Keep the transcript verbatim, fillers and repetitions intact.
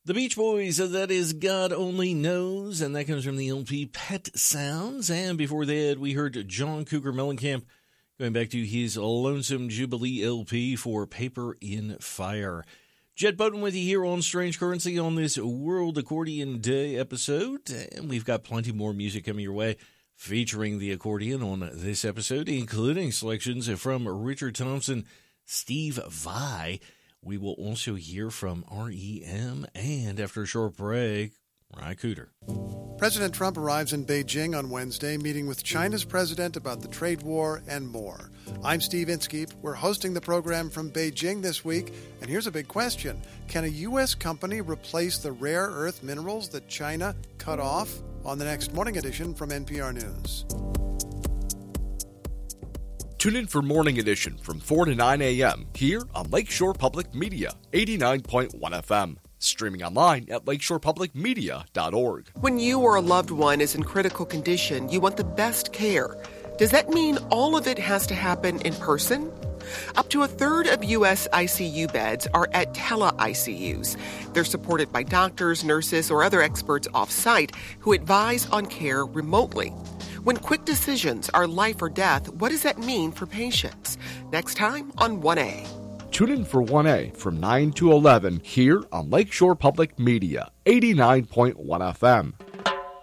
The Beach Boys, uh, that is God Only Knows, and that comes from the L P Pet Sounds. And before that, we heard John Cougar Mellencamp going back to his Lonesome Jubilee L P for Paper in Fire. Jed Bowden with you here on Strange Currency on this World Accordion Day episode. And we've got plenty more music coming your way featuring the accordion on this episode, including selections from Richard Thompson, Steve Vai. We will also hear from R E M, and after a short break, Ry Cooder. President Trump arrives in Beijing on Wednesday, meeting with China's president about the trade war and more. I'm Steve Inskeep. We're hosting the program from Beijing this week, and here's a big question. Can a U S company replace the rare earth minerals that China cut off? On the next Morning Edition from N P R News. Tune in for Morning Edition from four to nine a.m. here on Lakeshore Public Media, eighty-nine point one F M. Streaming online at lakeshore public media dot org. When you or a loved one is in critical condition, you want the best care. Does that mean all of it has to happen in person? Up to a third of U S I C U beds are at tele-I C Us. They're supported by doctors, nurses, or other experts off-site who advise on care remotely. When quick decisions are life or death, what does that mean for patients? Next time on one A. Tune in for one A from nine to eleven here on Lakeshore Public Media, eighty-nine point one F M.